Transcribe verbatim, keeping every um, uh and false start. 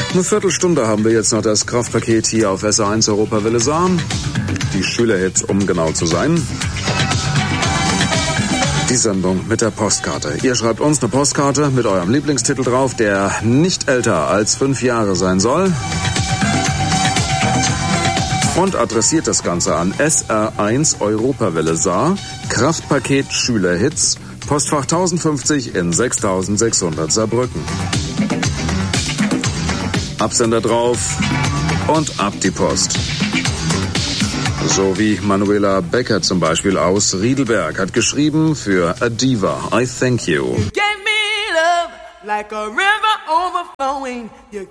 Eine Viertelstunde haben wir jetzt noch das Kraftpaket hier auf S R eins Europawelle Saar. Die Schülerhits, um genau zu sein. Die Sendung mit der Postkarte. Ihr schreibt uns eine Postkarte mit eurem Lieblingstitel drauf, der nicht älter als fünf Jahre sein soll. Und adressiert das Ganze an S R eins Europawelle Saar, Kraftpaket Schülerhits, Postfach tausendfünfzig in sechstausendsechshundert Saarbrücken. Absender drauf und ab die Post. So wie Manuela Becker zum Beispiel aus Riedelberg hat geschrieben für A Diva, I Thank You. You gave me love like a river overflowing. You